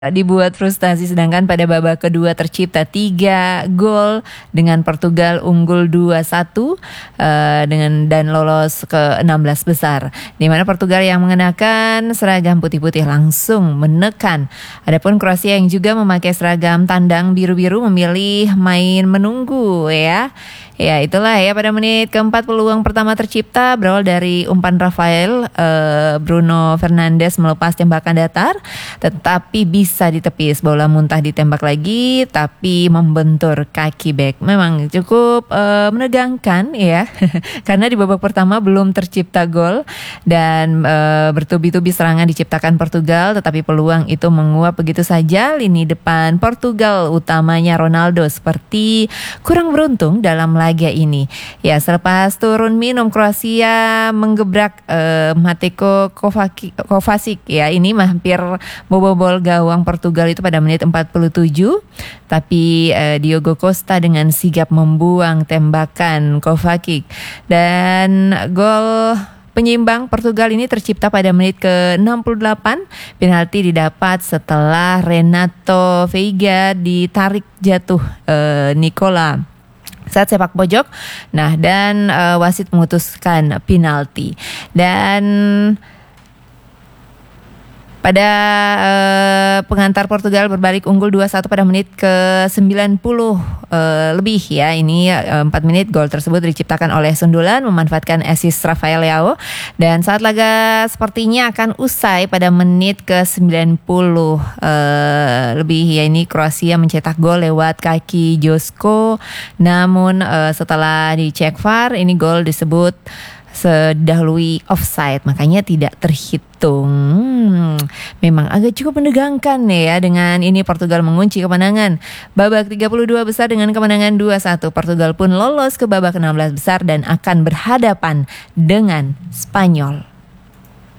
dibuat frustasi, sedangkan pada babak kedua tercipta 3 gol dengan Portugal unggul 2-1 dan lolos ke 16 besar, di mana Portugal yang mengenakan seragam putih-putih langsung menekan. Adapun Kroasia yang juga memakai seragam tandang biru-biru memilih main menunggu ya. Ya itulah ya, pada menit keempat peluang pertama tercipta berawal dari umpan Rafael. Bruno Fernandes melepas tembakan datar tetapi bisa ditepis. Bola muntah ditembak lagi tapi membentur kaki bek. Memang cukup menegangkan ya karena di babak pertama belum tercipta gol dan bertubi-tubi serangan diciptakan Portugal, tetapi peluang itu menguap begitu saja. Lini depan Portugal utamanya Ronaldo seperti kurang beruntung dalam laga ini. Ya, selepas turun minum Kroasia menggebrak Mateko Kovacic ya, ini hampir membobol gawang Portugal itu pada menit 47. Tapi Diogo Costa dengan sigap membuang tembakan Kovacic, dan gol penyimbang Portugal ini tercipta pada menit ke-68. Penalti didapat setelah Renato Veiga ditarik jatuh Nicola saat sepak pojok. Nah, dan wasit memutuskan penalti. Dan pada pengantar Portugal berbalik unggul 2-1 pada menit ke-90 lebih ya. Ini 4 menit gol tersebut diciptakan oleh sundulan memanfaatkan assist Rafael Leao, dan saat laga sepertinya akan usai pada menit ke-90 lebih ya, ini Kroasia mencetak gol lewat kaki Josko, namun setelah dicek VAR ini gol disebut sedahului offside, makanya tidak terhitung. Memang agak cukup menegangkan ya. Dengan ini Portugal mengunci kemenangan babak 32 besar dengan kemenangan 2-1. Portugal pun lolos ke babak 16 besar dan akan berhadapan dengan Spanyol.